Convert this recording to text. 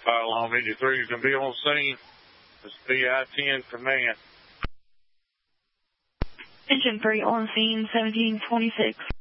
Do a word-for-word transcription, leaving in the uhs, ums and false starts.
Pylon eighty-three is going to be on scene. This is B I ten command. Engine three on scene, seventeen twenty-six.